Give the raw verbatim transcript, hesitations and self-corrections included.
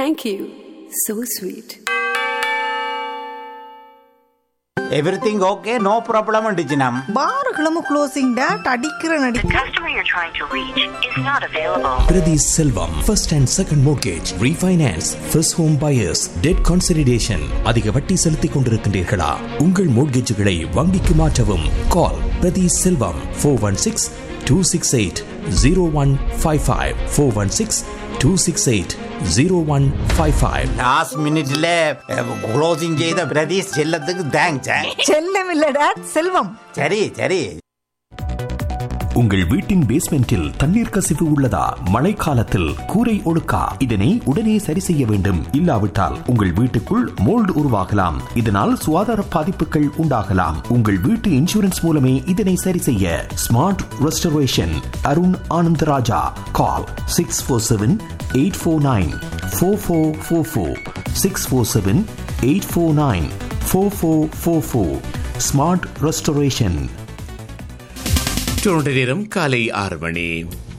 Thank you. So sweet. Everything okay? No problem அண்டிச்சினம். பாருகளும் closing date அடிக்கிற நடி. The customer you're trying to reach is not available. Priti Selvam, first and second mortgage, refinance, first home buyers, debt consolidation. அதிக வட்டி செலுத்திக் கொண்டிருக்கின்றீர்களா? உங்கள் மோட்கேஜுகளை வங்கிக்கு மாற்றவும். Call Priti Selvam four one six, two six eight, zero one five five four one six, two six eight, zero one five five. Last minuteல closing செய்த பிரதீஷ் செல்லத்துக்கு thanks. செல்லம் இல்ல டேட் செல்வம். சரி சரி. உங்கள் வீட்டின் பேஸ்மெண்டில் தண்ணீர் கசிவு உள்ளதா? மழைக்காலத்தில் கூரை ஒழுக்கா? இதனை உடனே சரி செய்ய வேண்டும். இல்லாவிட்டால் உங்கள் வீட்டுக்குள் மோல்டு உருவாகலாம். இதனால் சுகாதார பாதிப்புகள் உண்டாகலாம். உங்கள் வீட்டு இன்சூரன்ஸ் மூலமே இதனை சரி செய்ய. Smart restoration Arun Anandaraja. கால் six four seven eight four nine four four four four six four seven eight four nine four four four four. Smart restoration. Toronto நேரம் காலை ஆறு மணி.